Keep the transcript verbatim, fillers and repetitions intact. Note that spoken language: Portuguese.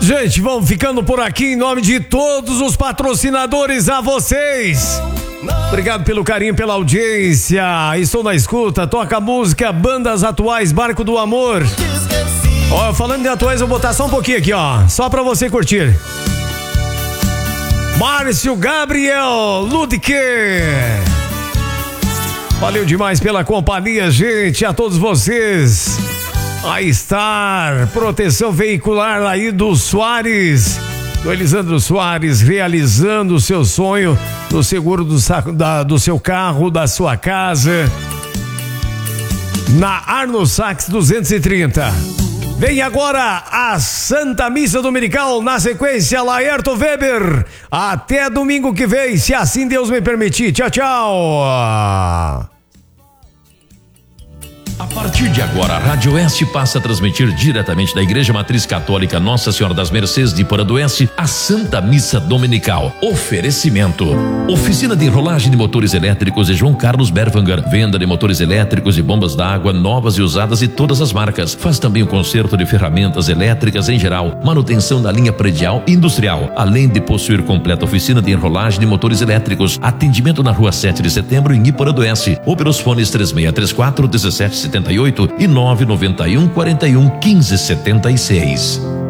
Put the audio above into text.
Gente, vamos ficando por aqui em nome de todos os patrocinadores, a vocês. Obrigado pelo carinho, pela audiência. Estou na escuta, toca música, bandas atuais, Barco do Amor. Ó, falando de atuais, eu vou botar só um pouquinho aqui, ó, só pra você curtir. Márcio Gabriel Ludke. Valeu demais pela companhia, gente, a todos vocês. A Star, proteção veicular aí do Soares, do Elisandro Soares, realizando o seu sonho do seguro do, da, do seu carro, da sua casa, na Arno Sachs duzentos e trinta. Vem agora a Santa Missa Dominical, na sequência Laerto Weber. Até domingo que vem, se assim Deus me permitir. Tchau, tchau. A partir de agora, a Rádio Oeste passa a transmitir diretamente da Igreja Matriz Católica Nossa Senhora das Mercês de Porã do Oeste a Santa Missa Dominical. Oferecimento: Oficina de Enrolagem de Motores Elétricos de João Carlos Berwanger. Venda de motores elétricos e bombas d'água novas e usadas de todas as marcas. Faz também o conserto de ferramentas elétricas em geral, manutenção da linha predial e industrial, além de possuir completa oficina de enrolagem de motores elétricos. Atendimento na Rua sete de Setembro, em Iporã do Oeste, ou pelos fones três seis três quatro, um sete setenta e oito e nove nove um, quarenta e um, quinze setenta e seis.